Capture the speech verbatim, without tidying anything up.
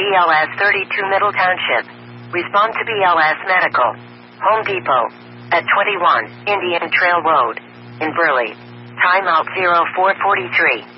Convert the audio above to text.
L S thirty-two Middle Township. Respond to B L S Medical. Home Depot. At twenty-one Indian Trail Road. In Burley. Timeout zero four forty-three.